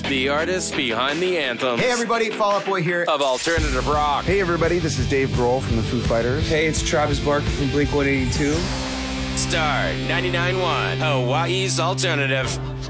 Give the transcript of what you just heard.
the artists behind the anthems. Hey everybody, Fall Out Boy here. Of alternative rock. Hey everybody, this is Dave Grohl from the Foo Fighters. Hey, it's Travis Barker from Blink-182. Star 99.1, Hawaii's alternative.